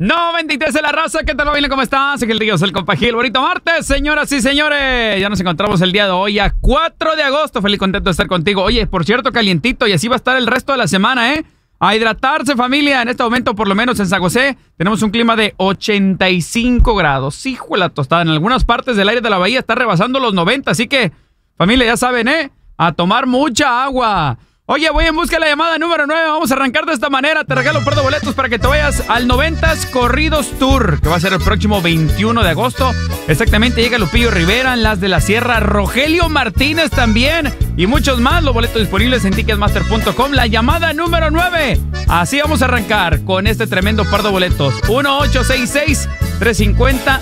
93 de la raza, ¿qué tal, familia? ¿Cómo estás? Gil Ríos, el compa Gil. Bonito martes, señoras y señores. Ya nos encontramos el día de hoy, a 4 de agosto. Feliz, contento de estar contigo. Oye, por cierto, calientito, y así va a estar el resto de la semana, ¿eh? A hidratarse, familia. En este momento, por lo menos en San José, tenemos un clima de 85 grados. Hijo de la tostada. En algunas partes del aire de la bahía está rebasando los 90. Así que, familia, ya saben, ¿eh? A tomar mucha agua. Oye, voy en busca de la llamada número 9. Vamos a arrancar de esta manera. Te regalo un par de boletos para que te vayas al 90s Corridos Tour, que va a ser el próximo 21 de agosto. Exactamente, llega Lupillo Rivera, Las de la Sierra, Rogelio Martínez también, y muchos más. Los boletos disponibles en ticketmaster.com. La llamada número 9. Así vamos a arrancar con este tremendo par de boletos. 1-866-350